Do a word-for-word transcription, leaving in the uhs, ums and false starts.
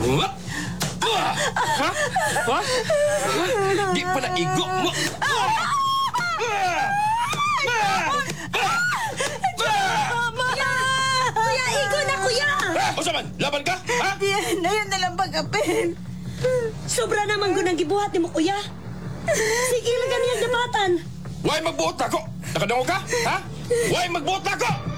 What? Ah! Ha? Ha? Di pa na igo mo. Ah! Ah! Kuya! Kuya, igo na, kuya! Ah! O saman, laban ka? Ha? Yan, ayun na lang pag-apin. Sobra naman ko nang gibuhat ni mo, kuya. Sige lang ganyan, dapatan. Huwag magbuot na ako. Nakadungo ka? Ha? Huwag magbuot na ako!